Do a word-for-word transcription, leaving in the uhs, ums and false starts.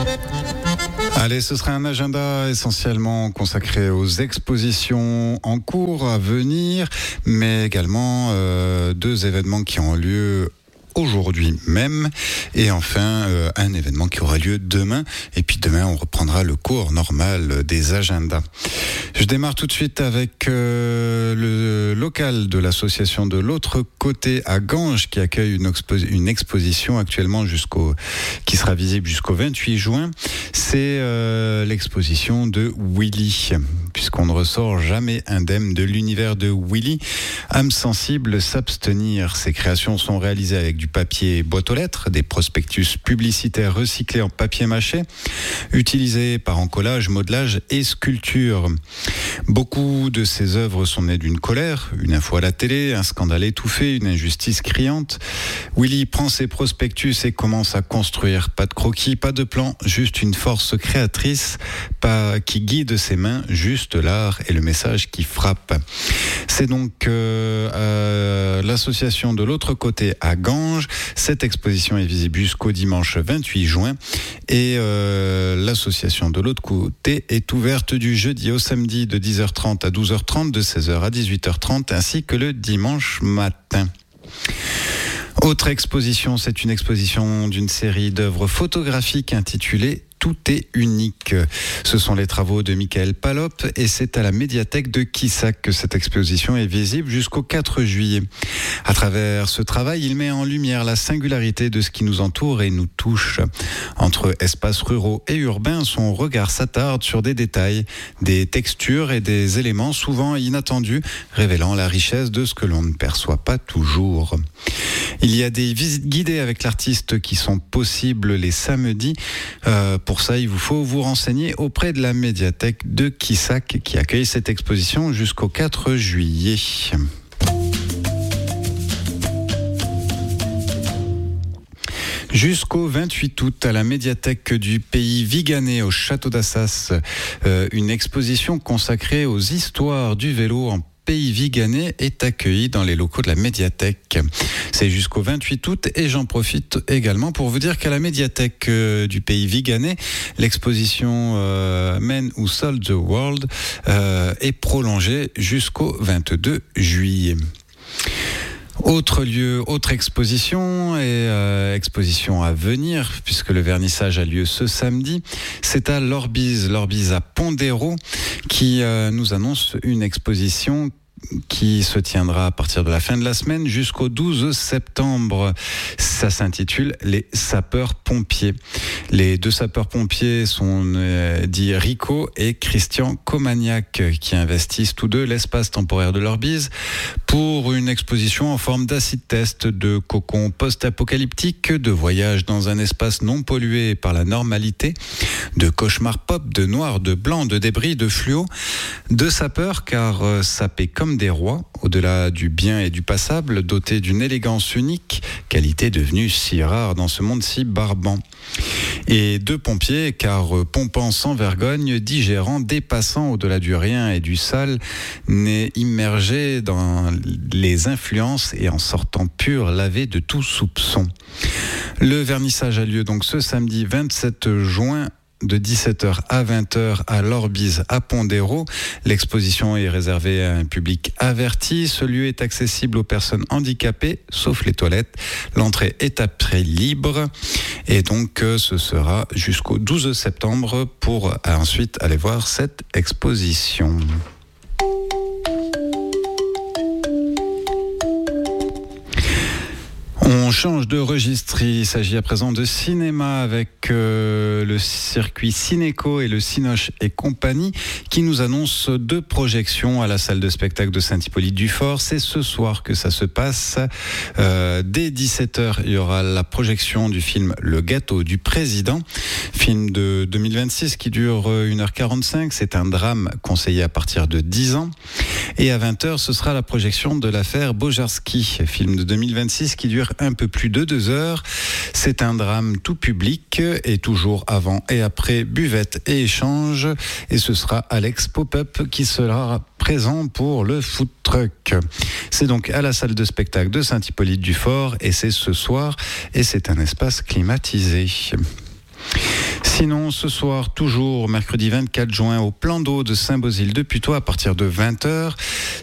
Allez, ce sera un agenda essentiellement consacré aux expositions en cours à venir, mais également euh, deux événements qui ont lieu aujourd'hui même, et enfin euh, un événement qui aura lieu demain, et puis demain on reprendra le cours normal des agendas. Je démarre tout de suite avec euh, le local de l'association de l'autre côté à Ganges qui accueille une, expo- une exposition actuellement jusqu'au qui sera visible jusqu'au vingt-huit juin. C'est euh, l'exposition de Willy, puisqu'on ne ressort jamais indemne de l'univers de Willy. Âme sensible, s'abstenir. Ces créations sont réalisées avec du papier boîte aux lettres, des prospectus publicitaires recyclés en papier mâché, utilisés par encollage, modelage et sculpture. Beaucoup de ces œuvres sont nées d'une colère, une info à la télé, un scandale étouffé, une injustice criante. Willy prend ses prospectus et commence à construire. Pas de croquis, pas de plan, juste une force créatrice pas, qui guide ses mains, juste l'art et le message qui frappe. C'est donc euh, euh, l'association de l'autre côté à Ganges. Cette exposition est visible jusqu'au dimanche vingt-huit juin et euh, l'association de l'autre côté est ouverte du jeudi au samedi de dix heures trente à douze heures trente, de seize heures à dix-huit heures trente ainsi que le dimanche matin. Autre exposition, c'est une exposition d'une série d'œuvres photographiques intitulée Tout est unique. Ce sont les travaux de Michael Palop et c'est à la médiathèque de Quissac que cette exposition est visible jusqu'au quatre juillet. À travers ce travail, il met en lumière la singularité de ce qui nous entoure et nous touche. Entre espaces ruraux et urbains, son regard s'attarde sur des détails, des textures et des éléments souvent inattendus, révélant la richesse de ce que l'on ne perçoit pas toujours. Il y a des visites guidées avec l'artiste qui sont possibles les samedis. Euh, pour ça, il vous faut vous renseigner auprès de la médiathèque de Quissac qui accueille cette exposition jusqu'au quatre juillet. Jusqu'au vingt-huit août, à la médiathèque du pays Viganais, au château d'Assas, euh, une exposition consacrée aux histoires du vélo en Pays Viganais est accueilli dans les locaux de la médiathèque. C'est jusqu'au vingt-huit août et j'en profite également pour vous dire qu'à la médiathèque euh, du Pays Viganais, l'exposition euh, Men Who Sold the World euh, est prolongée jusqu'au vingt-deux juillet. Autre lieu, autre exposition et euh, exposition à venir puisque le vernissage a lieu ce samedi. C'est à l'Orbise, l'Orbise à Pondéro qui euh, nous annonce une exposition qui se tiendra à partir de la fin de la semaine jusqu'au douze septembre. Ça s'intitule Les sapeurs-pompiers. Les deux sapeurs-pompiers sont euh, dits Rico et Christian Comagnac qui investissent tous deux l'espace temporaire de l'Orbise pour une exposition en forme d'acide test, de cocon post-apocalyptique, de voyage dans un espace non pollué par la normalité, de cauchemar pop, de noir, de blanc, de débris, de fluo, de sapeurs car euh, sapés comme des rois, au-delà du bien et du passable, dotés d'une élégance unique, qualité devenue si rare dans ce monde si barbant. Et deux pompiers, car euh, pompant sans vergogne, digérant, dépassant au-delà du rien et du sale, nés immergés dans les influences et en sortant pur, lavé de tout soupçon. Le vernissage a lieu donc ce samedi vingt-sept juin de dix-sept heures à vingt heures à l'Orbise à Pondéro. L'exposition est réservée à un public averti. Ce lieu est accessible aux personnes handicapées, sauf les toilettes. L'entrée est à prix libre. Et donc, ce sera jusqu'au douze septembre pour ensuite aller voir cette exposition. On change de registre, il s'agit à présent de cinéma avec euh, le circuit Cinéco et le Cinoche et compagnie qui nous annoncent deux projections à la salle de spectacle de Saint-Hippolyte-du-Fort. C'est ce soir que ça se passe. Euh, dès dix-sept heures, il y aura la projection du film Le Gâteau du Président, film de deux mille vingt-six qui dure une heure quarante-cinq. C'est un drame conseillé à partir de dix ans. Et à vingt heures, ce sera la projection de l'affaire Bojarski, film de deux mille vingt-six qui dure un peu plus de deux heures. C'est un drame tout public et toujours avant et après buvette et échange. Et ce sera Alex Pop-Up qui sera présent pour le food truck. C'est donc à la salle de spectacle de Saint-Hippolyte-du-Fort et c'est ce soir et c'est un espace climatisé. Sinon, ce soir, toujours mercredi vingt-quatre juin, au plan d'eau de Saint-Bosile de Puteaux à partir de vingt heures.